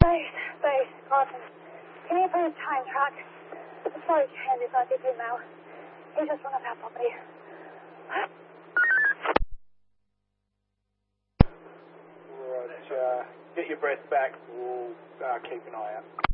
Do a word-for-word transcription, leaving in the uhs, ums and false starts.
Base, base, Carson. Can you put a time track? The storage hand is not with him now. He's just one of our property. Right, uh, get your breath back. We'll uh, keep an eye out.